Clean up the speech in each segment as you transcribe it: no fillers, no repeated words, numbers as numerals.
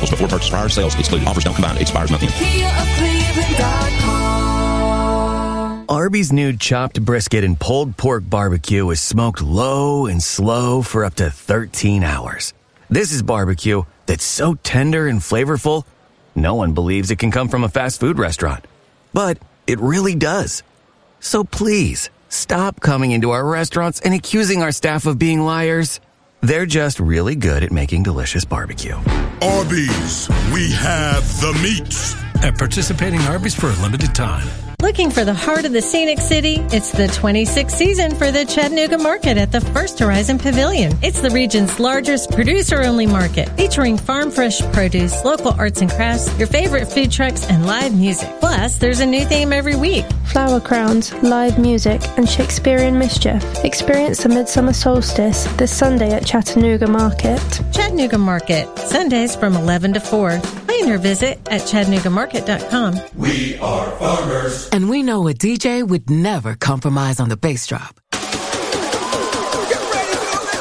vehicles before purchase. Prior sales excluded. Offers don't combine. Expires month end. Arby's new chopped brisket and pulled pork barbecue is smoked low and slow for up to 13 hours. This is barbecue that's so tender and flavorful, no one believes it can come from a fast food restaurant. But it really does. So please, stop coming into our restaurants and accusing our staff of being liars. They're just really good at making delicious barbecue. Arby's, we have the meats. At participating Arby's for a limited time. Looking for the heart of the scenic city? It's the 26th season for the Chattanooga Market at the First Horizon Pavilion. It's the region's largest producer-only market, featuring farm-fresh produce, local arts and crafts, your favorite food trucks, and live music. Plus, there's a new theme every week. Flower crowns, live music, and Shakespearean mischief. Experience the Midsummer Solstice this Sunday at Chattanooga Market. Chattanooga Market, Sundays from 11 to 4. Plan your visit at ChattanoogaMarket.com. We are farmers. And we know a DJ would never compromise on the bass drop. Get ready for the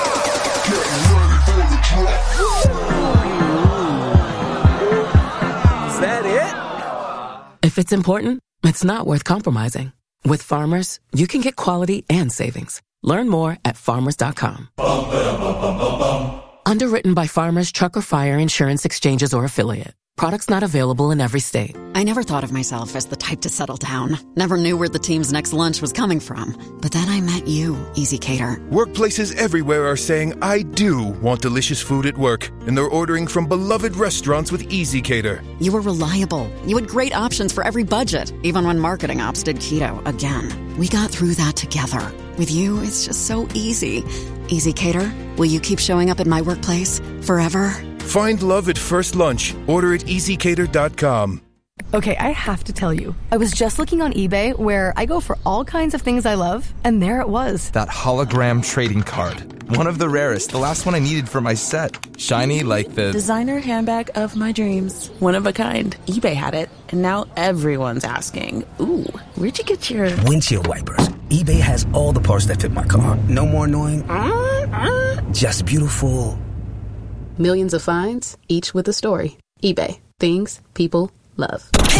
drop. Is that it? If it's important, it's not worth compromising. With Farmers, you can get quality and savings. Learn more at farmers.com. Underwritten by Farmers Truck or Fire Insurance Exchanges or Affiliate. Products not available in every state. I never thought of myself as the type to settle down. Never knew where the team's next lunch was coming from. But then I met you, Easy Cater. Workplaces everywhere are saying, I do want delicious food at work. And they're ordering from beloved restaurants with Easy Cater. You were reliable. You had great options for every budget, even when marketing ops did keto again. We got through that together. With you, it's just so easy. Easy Cater, will you keep showing up at my workplace forever? Find love at first lunch. Order at easycater.com. Okay, I have to tell you, I was just looking on eBay where I go for all kinds of things I love, and there it was. That hologram trading card. One of the rarest, the last one I needed for my set. Shiny like the designer handbag of my dreams. One of a kind. eBay had it, and now everyone's asking, ooh, where'd you get your windshield wipers? eBay has all the parts that fit my car. No more annoying. Just beautiful. Millions of finds, each with a story. eBay. Things people love.